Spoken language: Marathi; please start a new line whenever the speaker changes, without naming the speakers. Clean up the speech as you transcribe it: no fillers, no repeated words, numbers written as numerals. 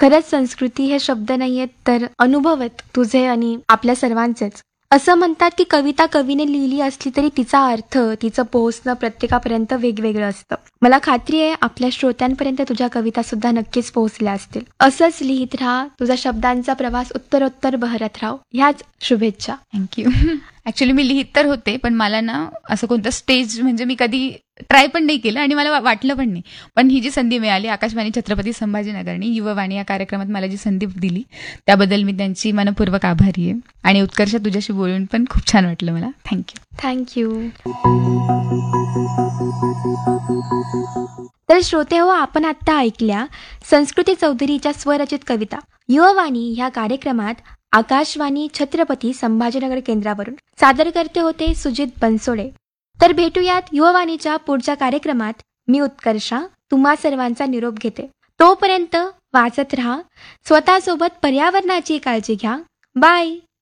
खरंच संस्कृती हे शब्द नाहीयेत तर अनुभव आहेत तुझे आणि आपल्या सर्वांचेच. असं म्हणतात की कविता कवीने लिहिली असली तरी तिचा अर्थ, तिचं पोहोचणं प्रत्येकापर्यंत वेगवेगळं असतं. मला खात्री आहे आपल्या श्रोत्यांपर्यंत तुझ्या कविता सुद्धा नक्कीच पोहोचल्या असतील. असंच लिहित राहा, तुझा शब्दांचा प्रवास उत्तरोत्तर बहरत राहो. ह्याच शुभेच्छा.
थँक्यू. ऍक्च्युली मी लिहित तर होते, पण मला ना असं कोणतं स्टेज म्हणजे मी कधी ट्राय पण नाही केलं आणि मला वाटलं पण नाही. पण ही जी संधी मिळाली आकाशवाणी छत्रपती संभाजीनगरनी युववाणी या कार्यक्रमात मला जी संधी दिली त्याबद्दल मी त्यांची मनपूर्वक आभारी आहे. आणि उत्कर्ष तुझ्याशी बोलून पण खूप छान वाटलं मला. थँक्यू.
थँक्यू. तर श्रोते हो, आपण आत्ता ऐकल्या संस्कृती चौधरीच्या स्वरचित कविता युववाणी ह्या कार्यक्रमात आकाशवाणी छत्रपती संभाजीनगर केंद्रावरून. सादर करते होते सुजित बनसोडे. तर भेटूयात युववाणीच्या पुढच्या कार्यक्रमात. मी उत्कर्षा तुम्हा सर्वांचा निरोप घेते. तोपर्यंत वाचत राहा, स्वतःसोबत पर्यावरणाची काळजी घ्या. बाय.